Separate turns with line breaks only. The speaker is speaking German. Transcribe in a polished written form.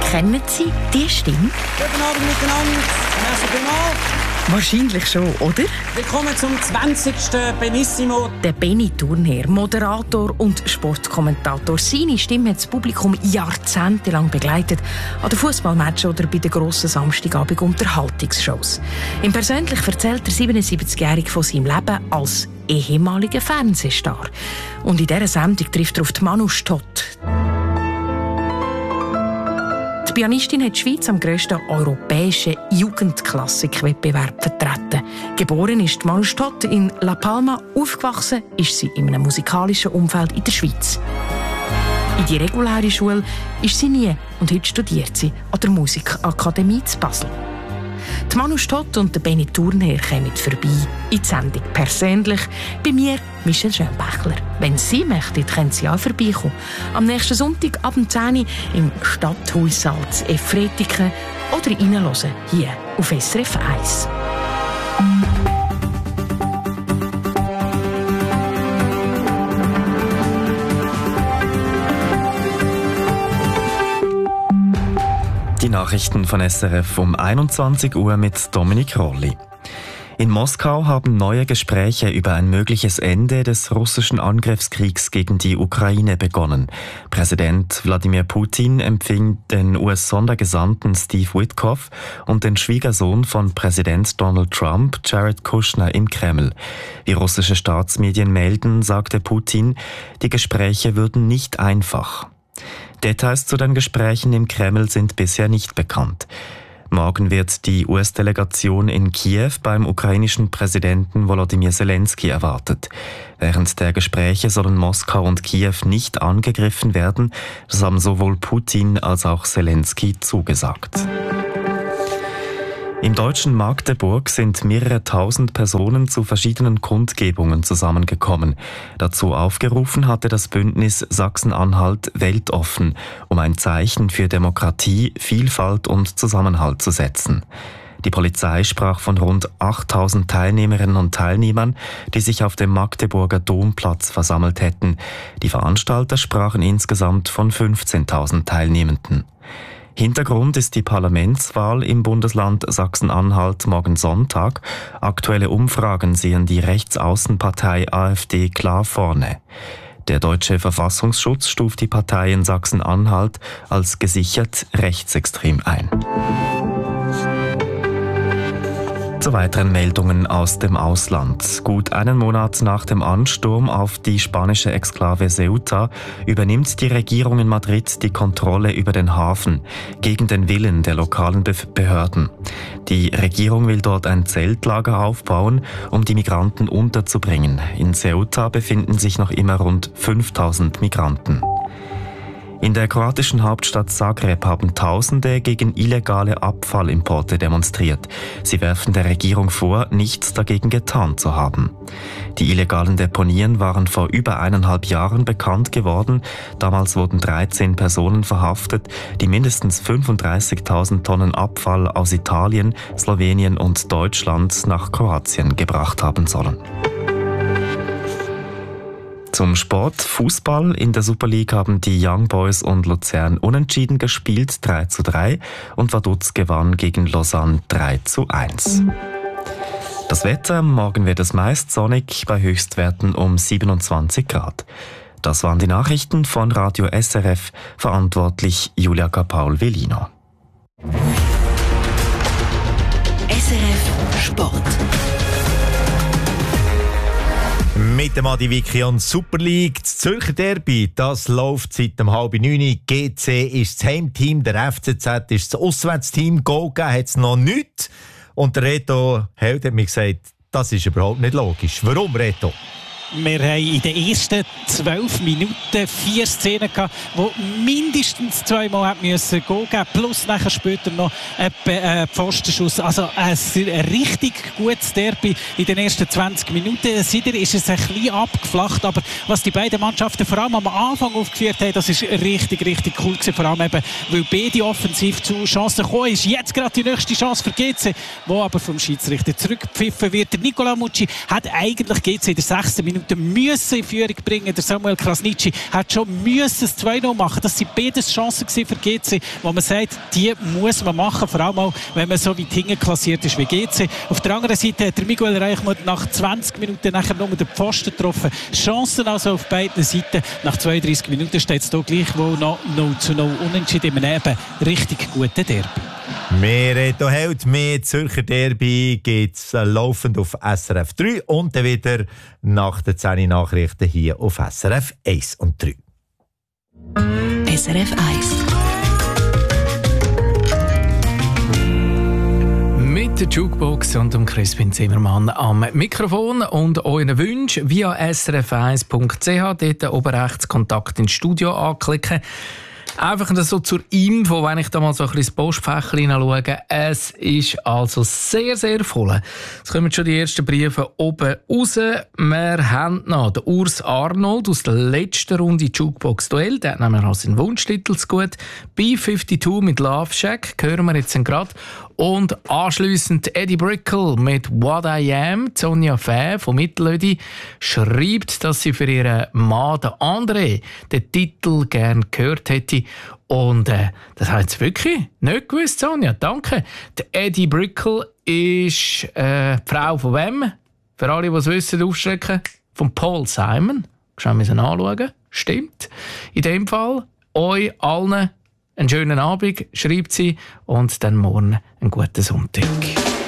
Kennen Sie die Stimme?
Guten Abend miteinander. Merci vielmals.
Wahrscheinlich schon, oder?
Willkommen zum 20. Benissimo.
Der Benny Thurnherr, Moderator und Sportkommentator. Seine Stimme hat das Publikum jahrzehntelang begleitet. An den Fußballmatchen oder bei den grossen Samstagabend-Unterhaltungsshows. Im Persönlich erzählt der 77-Jährige von seinem Leben als ehemaliger Fernsehstar. Und in dieser Sendung trifft er auf die Manu Stott. Die Pianistin hat die Schweiz am grössten europäischen Jugendklassik-Wettbewerb vertreten. Geboren ist Manu Stott in La Palma, aufgewachsen ist sie in einem musikalischen Umfeld in der Schweiz. In die reguläre Schule ist sie nie und heute studiert sie an der Musikakademie zu Basel. Die Manu Stott und der Benny Thurnherr kommen vorbei in die Sendung persönlich. Bei mir Michel Schönbächler. Wenn Sie möchten, können Sie auch vorbeikommen. Am nächsten Sonntag ab 10 Uhr im Stadthaussaal Efretiken oder reinhören hier auf SRF 1.
Die Nachrichten von SRF um 21 Uhr mit Dominik Rolli. In Moskau haben neue Gespräche über ein mögliches Ende des russischen Angriffskriegs gegen die Ukraine begonnen. Präsident Wladimir Putin empfing den US-Sondergesandten Steve Witkoff und den Schwiegersohn von Präsident Donald Trump, Jared Kushner, im Kreml. Wie russische Staatsmedien melden, sagte Putin, die Gespräche würden nicht einfach. Details zu den Gesprächen im Kreml sind bisher nicht bekannt. Morgen wird die US-Delegation in Kiew beim ukrainischen Präsidenten Volodymyr Zelensky erwartet. Während der Gespräche sollen Moskau und Kiew nicht angegriffen werden. Das haben sowohl Putin als auch Zelensky zugesagt. Im deutschen Magdeburg sind mehrere tausend Personen zu verschiedenen Kundgebungen zusammengekommen. Dazu aufgerufen hatte das Bündnis Sachsen-Anhalt weltoffen, um ein Zeichen für Demokratie, Vielfalt und Zusammenhalt zu setzen. Die Polizei sprach von rund 8000 Teilnehmerinnen und Teilnehmern, die sich auf dem Magdeburger Domplatz versammelt hätten. Die Veranstalter sprachen insgesamt von 15.000 Teilnehmenden. Hintergrund ist die Parlamentswahl im Bundesland Sachsen-Anhalt morgen Sonntag. Aktuelle Umfragen sehen die Rechtsaußenpartei AfD klar vorne. Der deutsche Verfassungsschutz stuft die Partei in Sachsen-Anhalt als gesichert rechtsextrem ein. Zu weiteren Meldungen aus dem Ausland. Gut einen Monat nach dem Ansturm auf die spanische Exklave Ceuta übernimmt die Regierung in Madrid die Kontrolle über den Hafen, gegen den Willen der lokalen Behörden. Die Regierung will dort ein Zeltlager aufbauen, um die Migranten unterzubringen. In Ceuta befinden sich noch immer rund 5000 Migranten. In der kroatischen Hauptstadt Zagreb haben Tausende gegen illegale Abfallimporte demonstriert. Sie werfen der Regierung vor, nichts dagegen getan zu haben. Die illegalen Deponien waren vor über 1,5 Jahren bekannt geworden. Damals wurden 13 Personen verhaftet, die mindestens 35.000 Tonnen Abfall aus Italien, Slowenien und Deutschland nach Kroatien gebracht haben sollen. Zum Sport. Fußball. In der Super League haben die Young Boys und Luzern unentschieden gespielt, 3:3, und Vaduz gewann gegen Lausanne 3:1. Das Wetter. Morgen wird es meist sonnig, bei Höchstwerten um 27 Grad. Das waren die Nachrichten von Radio SRF, verantwortlich Julia Paul-Velino.
SRF Sport. Mit dem Adi Vicky und Super League. Das Zürcher Derby, das läuft seit 8:30. GC ist das Heimteam, der FCZ ist das Auswärtsteam. Goal gegeben hat es noch nicht. Und der Reto Held hat mir gesagt, das ist überhaupt nicht logisch. Warum, Reto?
Wir haben in den ersten 12 Minuten 4 Szenen gehabt, die mindestens 2-mal müssen Goal geben, plus nachher später noch ein Pfostenschuss. Also ein richtig gutes Derby in den ersten 20 Minuten. Seither ist es ein bisschen abgeflacht, aber was die beiden Mannschaften vor allem am Anfang aufgeführt haben, das ist richtig, richtig cool gewesen. Vor allem eben, weil beide offensiv zu Chancen gekommen ist. Jetzt gerade die nächste Chance für GC, wo aber vom Schiedsrichter zurückgepfiffen wird. Der Nicola Mucci hat eigentlich GC in der 6. Minute Minuten müssen in Führung bringen. Der Samuel Krasniqi hat schon müssen das 2-0 machen. Das sind beides Chancen für GC, wo man sagt, die muss man machen, vor allem auch, wenn man so weit hinten klassiert ist wie GC. Auf der anderen Seite hat der Miguel Reichmuth nach 20 Minuten nachher nur den Pfosten getroffen. Chancen also auf beiden Seiten. Nach 32 Minuten steht es hier gleichwohl noch 0-0 unentschieden im eben richtig guten Derby.
Wir reden heute mehr Zürcher Derby, gibt es laufend auf SRF 3 und dann wieder nach den 10 Nachrichten hier auf SRF 1 und 3.
SRF 1
mit der Jukebox und dem Crispin Zimmermann am Mikrofon und euren Wünschen via srf1.ch, dort oben rechts Kontakt ins Studio anklicken. Einfach so zur Info, wenn ich da mal so ein bisschen das Postfächchen hineinschaue. Es ist also sehr, sehr voll. Jetzt kommen schon die ersten Briefe oben raus. Wir haben noch den Urs Arnold aus der letzten Runde Jukebox-Duell. Der hat nämlich auch seinen Wunschtitel zu gut. B52 mit Love Shack hören wir jetzt gerade. Und anschliessend Eddie Brickell mit What I Am. Sonja Fäh von Mittelödi schreibt, dass sie für ihren Mann, den André, den Titel gerne gehört hätte. Und das hat sie wirklich nicht gewusst, Sonja. Danke. Der Eddie Brickell ist die Frau von wem? Für alle, die es wissen, aufschrecken. Von Paul Simon. Schauen wir uns anschauen. Stimmt. In dem Fall euch allen einen schönen Abend, schreibt sie, und dann morgen einen guten Sonntag.